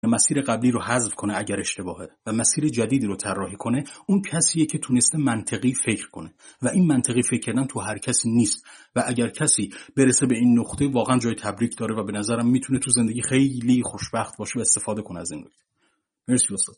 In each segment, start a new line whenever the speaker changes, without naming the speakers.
که مسیر قبلی رو حذف کنه اگر اشتباهه و مسیر جدیدی رو طراحی کنه، اون کسیه که تونسته منطقی فکر کنه و این منطقی فکر کردن تو هر کسی نیست و اگر کسی برسه به این نقطه واقعا جای تبریک داره و به نظرم میتونه تو زندگی خیلی خوشبخت باشه و استفاده کنه از این نکته. مرسی استاد.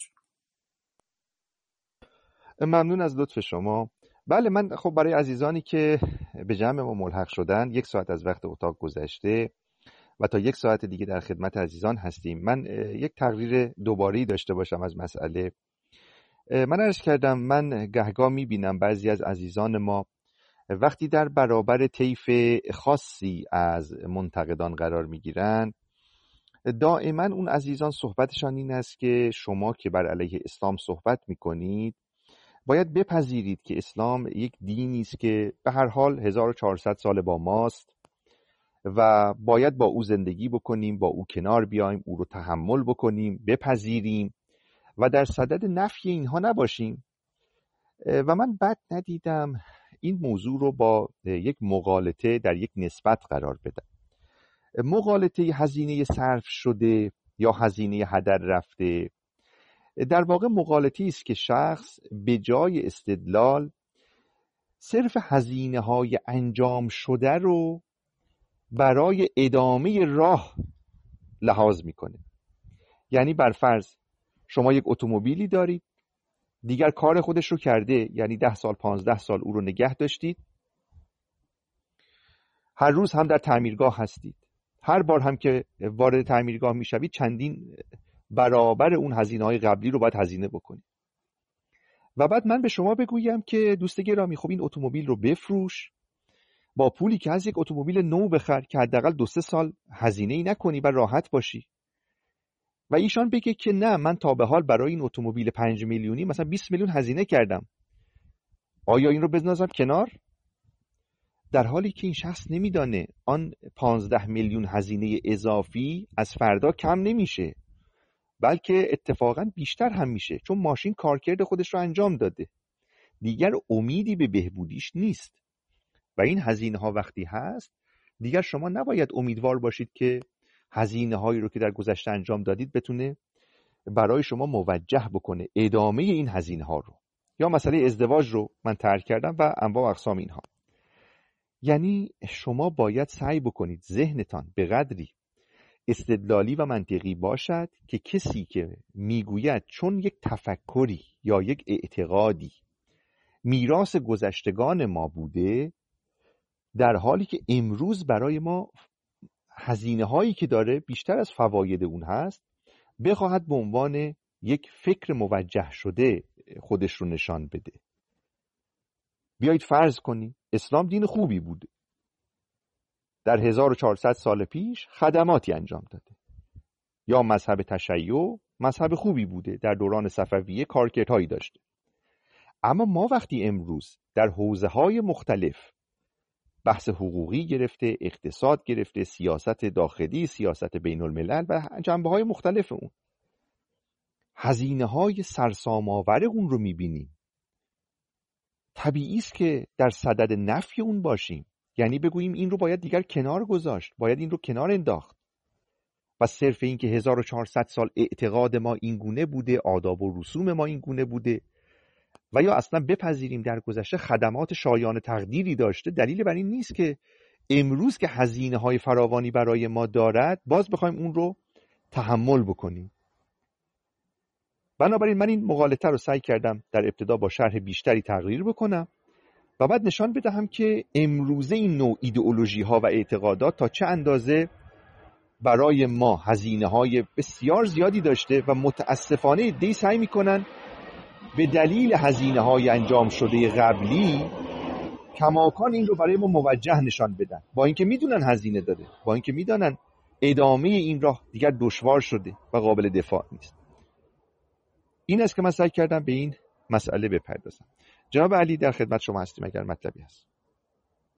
ممنون از لطف شما. بله، من خب برای عزیزانی که به جمع ما ملحق شدن 1 ساعت از وقت اتاق گذشته و تا 1 ساعت دیگه در خدمت عزیزان هستیم. من یک تقریر دوباری داشته باشم از مسئله. من عرض کردم من گهگاه میبینم بعضی از عزیزان ما وقتی در برابر طیف خاصی از منتقدان قرار میگیرن، دائما اون عزیزان صحبتشان این است که شما که بر علیه اسلام صحبت میکنید باید بپذیرید که اسلام یک دینی است که به هر حال 1400 سال با ماست و باید با او زندگی بکنیم، با او کنار بیایم، او رو تحمل بکنیم، بپذیریم و در صدد نفی اینها نباشیم. و من بد ندیدم این موضوع رو با یک مغالطه در یک نسبت قرار بدم. مغالطه هزینه صرف شده یا هزینه هدر رفته در واقع مغالطه‌ای است که شخص به جای استدلال صرف هزینه‌های انجام شده رو برای ادامه راه لحاظ میکنه. یعنی بر فرض شما یک اتومبیلی دارید، دیگر کار خودش رو کرده، یعنی 10 سال 15 سال او رو نگه داشتید، هر روز هم در تعمیرگاه هستید، هر بار هم که وارد تعمیرگاه میشوید چندین برابر اون هزینه‌های قبلی رو باید هزینه بکنید. و بعد من به شما بگویم که دوست گرامی خب این اتومبیل رو بفروش، با پولی که از یک اتومبیل نو بخر که حداقل 2-3 سال هزینه‌ای نکنی و راحت باشی. و ایشان بگه که نه، من تا به حال برای این اتومبیل 5 میلیونی مثلا 20 میلیون هزینه کردم، آیا این رو بذارم کنار؟ در حالی که این شخص نمیدانه آن 15 میلیون هزینه اضافی از فردا کم نمیشه، بلکه اتفاقا بیشتر هم میشه، چون ماشین کارکرد خودش رو انجام داده، دیگر امیدی به بهبودیش نیست. و این هزینه ها وقتی هست دیگر شما نباید امیدوار باشید که هزینه هایی رو که در گذشته انجام دادید بتونه برای شما موجه بکنه ادامه این هزینه ها رو. یا مسئله ازدواج رو من طرح کردم و انواع و اقسام اینها. یعنی شما باید سعی بکنید ذهنتان به قدری استدلالی و منطقی باشد که کسی که میگوید چون یک تفکری یا یک اعتقادی میراث گذشتگان ما بوده، در حالی که امروز برای ما هزینه هایی که داره بیشتر از فواید اون هست، بخواهد به عنوان یک فکر موجه شده خودش رو نشان بده. بیایید فرض کنیم اسلام دین خوبی بوده، در 1400 سال پیش خدماتی انجام داده، یا مذهب تشیع مذهب خوبی بوده، در دوران صفویه کارکردهایی داشته. اما ما وقتی امروز در حوزه‌های مختلف بحث حقوقی گرفته، اقتصاد گرفته، سیاست داخلی، سیاست بین الملل و جنبه‌های مختلف اون، هزینه‌های سرسام‌آور اون رو می‌بینیم، طبیعی است که در صدد نفی اون باشیم. یعنی بگوییم این رو باید دیگر کنار گذاشت، باید این رو کنار انداخت و صرف این که 1400 سال اعتقاد ما این گونه بوده، آداب و رسوم ما این گونه بوده و یا اصلا بپذیریم در گذشته خدمات شایان تقدیری داشته، دلیل بر این نیست که امروز که هزینه های فراوانی برای ما دارد باز بخوایم اون رو تحمل بکنیم. بنابراین من این مغالطه رو سعی کردم در ابتدا با شرح بیشتری تقریر بکنم و بعد نشان بدهم که امروزه این نوع ایدئولوژی ها و اعتقادات تا چه اندازه برای ما هزینه های بسیار زیادی داشته و متاسفانه عده‌ای سعی میکنن به دلیل هزینه های انجام شده قبلی کماکان این رو برای ما موجه نشان بدن، با اینکه میدونن هزینه داره، با اینکه میدونن ادامه این راه دیگر دشوار شده و قابل دفاع نیست. این است که من سعی کردم به این مسئله بپردازم. جناب علی در خدمت شما هستیم اگر مطلبی هست.